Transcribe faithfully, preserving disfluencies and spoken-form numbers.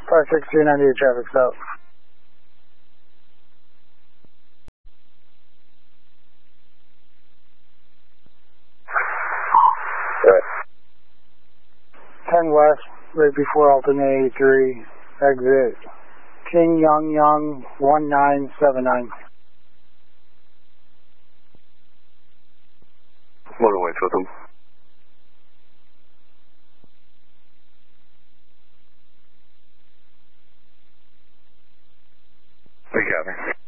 five six two ninety-eight traffic stop. Right. ten west, right before alternate eighty-three, exit King Young Young one nine seven nine. Motorway Totem. We got it.